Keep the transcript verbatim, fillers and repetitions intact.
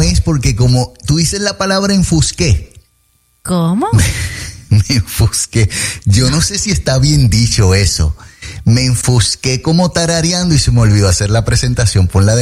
es porque como tú dices la palabra enfusqué. ¿Cómo? Me enfusqué. Yo no sé si está bien dicho eso. Me enfusqué como tarareando y se me olvidó hacer la presentación. Ponla de